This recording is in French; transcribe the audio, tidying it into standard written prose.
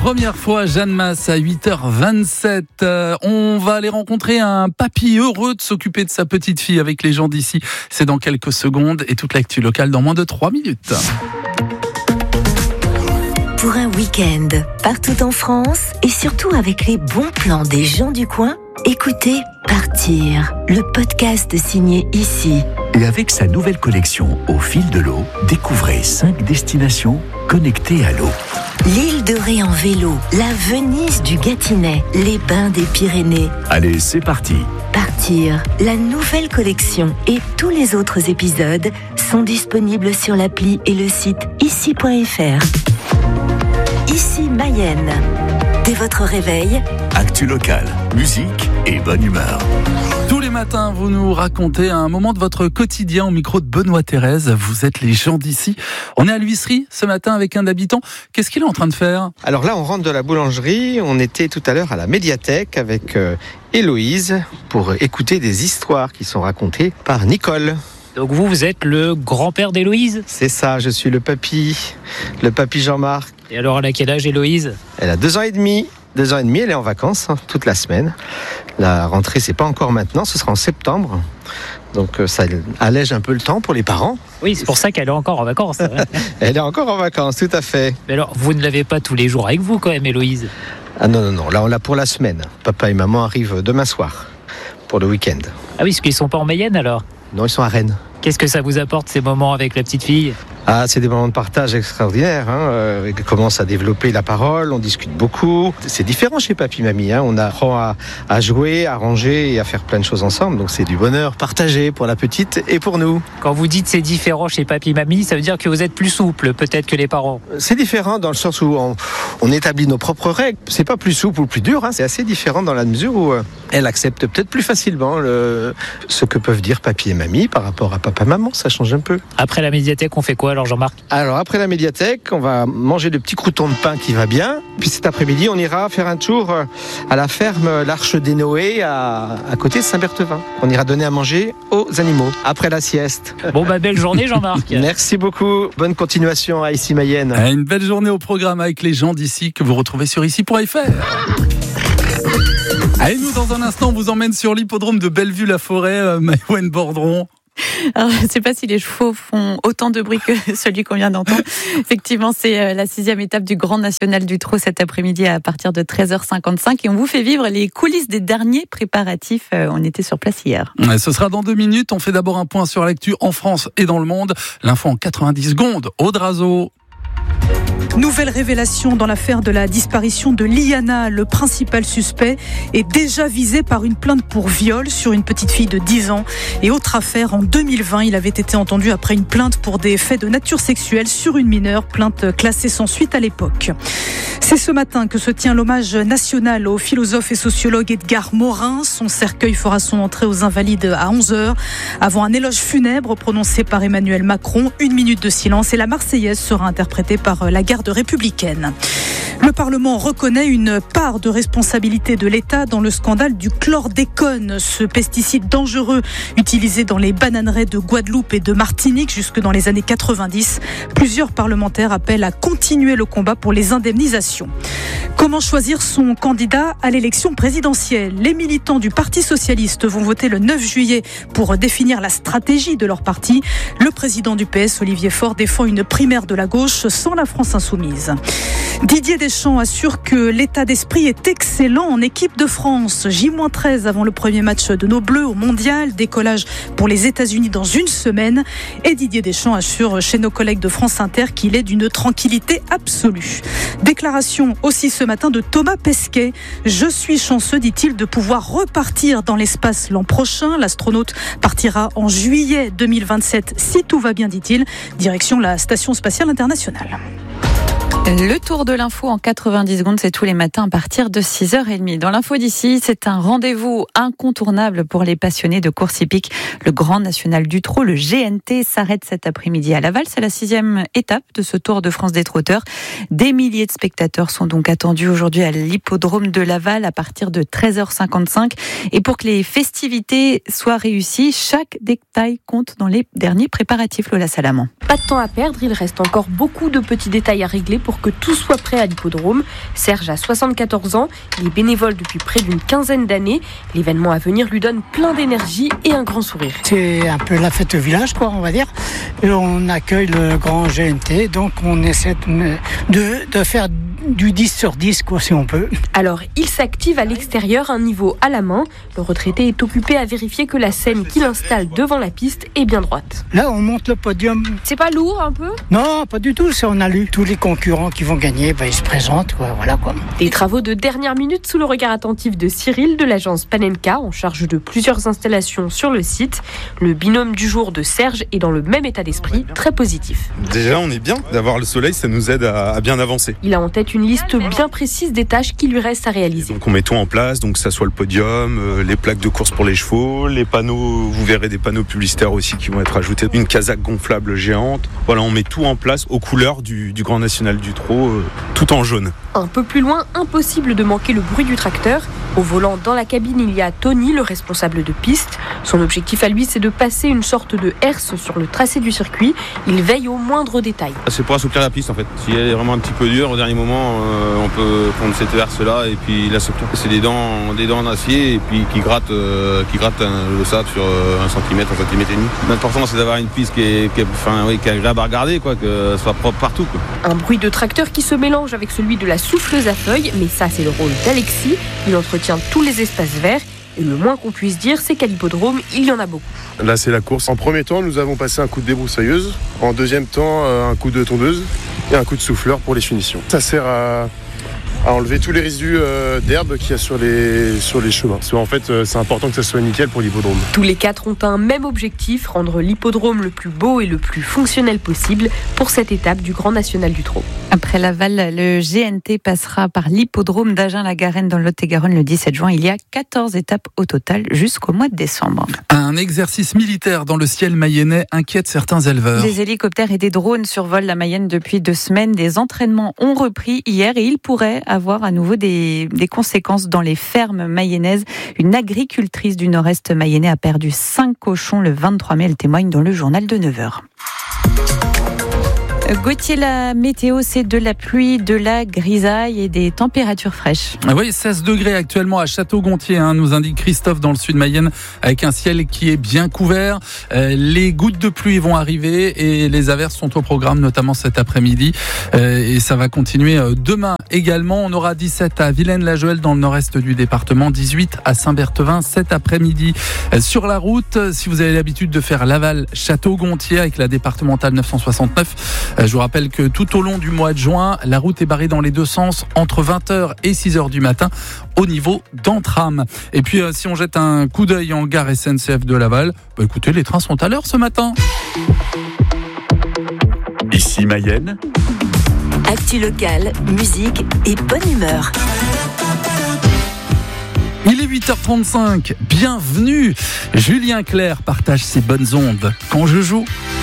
Première fois, Jeanne Masse à 8h27. On va aller rencontrer un papy heureux de s'occuper de sa petite fille avec les gens d'ici. C'est dans quelques secondes et toute l'actu locale dans moins de 3 minutes. Pour un week-end, partout en France et surtout avec les bons plans des gens du coin, écoutez Partir, le podcast signé Ici. Et avec sa nouvelle collection Au fil de l'eau, découvrez 5 destinations connectées à l'eau. L'île de Ré en vélo, la Venise du Gâtinais, les bains des Pyrénées. Allez, c'est parti. Partir, la nouvelle collection et tous les autres épisodes sont disponibles sur l'appli et le site ici.fr. Ici Mayenne. Dès votre réveil, Actu locale, musique et bonne humeur. Tous les matins, vous nous racontez un moment de votre quotidien au micro de Benoît Thérèse. Vous êtes les gens d'ici. On est à l'huisserie ce matin avec un habitant. Qu'est-ce qu'il est en train de faire ? Alors là, on rentre de la boulangerie. On était tout à l'heure à la médiathèque avec Héloïse pour écouter des histoires qui sont racontées par Nicole. Donc vous êtes le grand-père d'Héloïse ? C'est ça, je suis le papy Jean-Marc. Et alors, elle a quel âge, Héloïse ? Elle a 2 ans et demi. 2 ans et demi, elle est en vacances toute la semaine. La rentrée, c'est pas encore maintenant, ce sera en septembre. Donc ça allège un peu le temps pour les parents. Oui, c'est pour ça qu'elle est encore en vacances. Elle est encore en vacances, tout à fait. Mais alors, vous ne l'avez pas tous les jours avec vous quand même, Héloïse ? Ah non, là on l'a pour la semaine. Papa et maman arrivent demain soir pour le week-end. Ah oui, parce qu'ils sont pas en Mayenne alors ? Non, ils sont à Rennes. Qu'est-ce que ça vous apporte ces moments avec la petite fille ? Ah, c'est des moments de partage extraordinaires. Elle commence à développer la parole, on discute beaucoup. C'est différent chez papy, mamie. On apprend à jouer, à ranger et à faire plein de choses ensemble. Donc c'est du bonheur partagé pour la petite et pour nous. Quand vous dites c'est différent chez papy, mamie, ça veut dire que vous êtes plus souple peut-être que les parents ? C'est différent dans le sens où on établit nos propres règles. C'est pas plus souple ou plus dur. C'est assez différent dans la mesure où elle accepte peut-être plus facilement ce que peuvent dire papy et mamie par rapport à papa-maman. Ça change un peu. Après la médiathèque, on fait quoi alors, Jean-Marc ? Alors après la médiathèque, on va manger le petit crouton de pain qui va bien. Puis cet après-midi, on ira faire un tour à la ferme l'Arche des Noé à côté de Saint-Berthevin. On ira donner à manger aux animaux après la sieste. Bon belle journée, Jean-Marc. Merci beaucoup. Bonne continuation à Ici Mayenne. Une belle journée au programme avec les gens d'ici que vous retrouvez sur ici.fr. Allez, nous dans un instant, on vous emmène sur l'hippodrome de Bellevue-la-Forêt, Maïwen Bordron. Alors, je ne sais pas si les chevaux font autant de bruit que celui qu'on vient d'entendre. Effectivement, c'est la 6e étape du Grand National du Trot cet après-midi à partir de 13h55. Et on vous fait vivre les coulisses des derniers préparatifs. On était sur place hier. Ce sera dans 2 minutes. On fait d'abord un point sur l'actu en France et dans le monde. L'info en 90 secondes. Aude Razo. Nouvelle révélation dans l'affaire de la disparition de Liana. Le principal suspect est déjà visé par une plainte pour viol sur une petite fille de 10 ans. Et autre affaire, en 2020, il avait été entendu après une plainte pour des faits de nature sexuelle sur une mineure, plainte classée sans suite à l'époque. C'est ce matin que se tient l'hommage national au philosophe et sociologue Edgar Morin. Son cercueil fera son entrée aux Invalides à 11h, avant un éloge funèbre prononcé par Emmanuel Macron. 1 minute de silence et la Marseillaise sera interprétée par la garde républicaine. Le Parlement reconnaît une part de responsabilité de l'État dans le scandale du chlordécone, ce pesticide dangereux utilisé dans les bananeraies de Guadeloupe et de Martinique jusque dans les années 90. Plusieurs parlementaires appellent à continuer le combat pour les indemnisations. Comment choisir son candidat à l'élection présidentielle ? Les militants du Parti socialiste vont voter le 9 juillet pour définir la stratégie de leur parti. Le président du PS, Olivier Faure, défend une primaire de la gauche sans la France insoumise. Didier Deschamps assure que l'état d'esprit est excellent en équipe de France. J-13 avant le premier match de nos Bleus au Mondial. Décollage pour les États-Unis dans 1 semaine. Et Didier Deschamps assure chez nos collègues de France Inter qu'il est d'une tranquillité absolue. Déclaration aussi ce matin de Thomas Pesquet. Je suis chanceux, dit-il, de pouvoir repartir dans l'espace l'an prochain. L'astronaute partira en juillet 2027 si tout va bien, dit-il. Direction la Station spatiale internationale. Le tour de l'info en 90 secondes, c'est tous les matins à partir de 6h30. Dans l'info d'ici, c'est un rendez-vous incontournable pour les passionnés de course hippique. Le Grand National du Trot, le GNT, s'arrête cet après-midi à Laval. C'est la 6e étape de ce Tour de France des trotteurs. Des milliers de spectateurs sont donc attendus aujourd'hui à l'hippodrome de Laval à partir de 13h55. Et pour que les festivités soient réussies, chaque détail compte dans les derniers préparatifs. Lola Salamand. Pas de temps à perdre, il reste encore beaucoup de petits détails à régler pour pour que tout soit prêt à l'hippodrome. Serge a 74 ans, il est bénévole depuis près d'une quinzaine d'années. L'événement à venir lui donne plein d'énergie et un grand sourire. C'est un peu la fête au village, quoi, on va dire. Et on accueille le grand GNT, donc on essaie de faire du 10 sur 10, quoi, si on peut. Alors, il s'active à l'extérieur, un niveau à la main. Le retraité est occupé à vérifier que la scène qu'il installe devant la piste est bien droite. Là, on monte le podium. C'est pas lourd, un peu ? Non, pas du tout. On a lu tous les concurrents qui vont gagner, ils se présentent, quoi, voilà, quoi. Des travaux de dernière minute sous le regard attentif de Cyril de l'agence Panenka, en charge de plusieurs installations sur le site. Le binôme du jour de Serge est dans le même état d'esprit, très positif. Déjà, on est bien d'avoir le soleil, ça nous aide à bien avancer. Il a en tête une liste bien précise des tâches qui lui restent à réaliser. Donc on met tout en place, donc que ça soit le podium, les plaques de course pour les chevaux, les panneaux, vous verrez des panneaux publicitaires aussi qui vont être ajoutés, une casaque gonflable géante. Voilà, on met tout en place aux couleurs du Grand National du Trot, tout en jaune. Un peu plus loin, impossible de manquer le bruit du tracteur. Au volant, dans la cabine, il y a Tony, le responsable de piste. Son objectif à lui, c'est de passer une sorte de herse sur le tracé du circuit. Il veille aux moindres détails. C'est pour assouplir la piste en fait. Si elle est vraiment un petit peu dure, au dernier moment, on peut prendre cette herse-là et puis l'assouplir. C'est des dents d'acier et puis qui grattent le sable sur 1 cm, 1 cm et demi. L'important, c'est d'avoir une piste qui est agréable à regarder, quoi, que ce soit propre partout, quoi. Un bruit de tracteur qui se mélange avec celui de la souffleuse à feuilles, mais ça, c'est le rôle d'Alexis. Il entretient tous les espaces verts. Et le moins qu'on puisse dire, c'est qu'à l'hippodrome, il y en a beaucoup. Là, c'est la course. En premier temps, nous avons passé un coup de débroussailleuse. En deuxième temps, un coup de tondeuse et un coup de souffleur pour les finitions. Ça sert à enlever tous les résidus d'herbe qu'il y a sur les chemins. Parce qu'en fait, c'est important que ça soit nickel pour l'hippodrome. Tous les 4 ont un même objectif, rendre l'hippodrome le plus beau et le plus fonctionnel possible pour cette étape du Grand National du Trot. Après Laval, le GNT passera par l'hippodrome d'Agen-la-Garenne dans le Lot-et-Garonne le 17 juin. Il y a 14 étapes au total jusqu'au mois de décembre. Un exercice militaire dans le ciel mayennais inquiète certains éleveurs. Des hélicoptères et des drones survolent la Mayenne depuis 2 semaines. Des entraînements ont repris hier et il pourrait avoir à nouveau des conséquences dans les fermes mayennaises. Une agricultrice du nord-est mayennais a perdu 5 cochons le 23 mai. Elle témoigne dans le journal de 9h. Gauthier, la météo, c'est de la pluie, de la grisaille et des températures fraîches. Oui, 16 degrés actuellement à Château-Gontier, nous indique Christophe dans le sud Mayenne, avec un ciel qui est bien couvert. Les gouttes de pluie vont arriver et les averses sont au programme, notamment cet après-midi. Et ça va continuer demain également. On aura 17 à Villaine-la-Joëlle dans le nord-est du département, 18 à Saint-Berthevin cet après-midi. Sur la route, si vous avez l'habitude de faire Laval-Château-Gontier avec la départementale 969, je vous rappelle que tout au long du mois de juin, la route est barrée dans les deux sens entre 20h et 6h du matin au niveau d'Entram. Et puis si on jette un coup d'œil en gare SNCF de Laval, écoutez, les trains sont à l'heure ce matin. Ici Mayenne. Actu locale, musique et bonne humeur. Il est 8h35, bienvenue. Julien Clerc partage ses bonnes ondes quand je joue.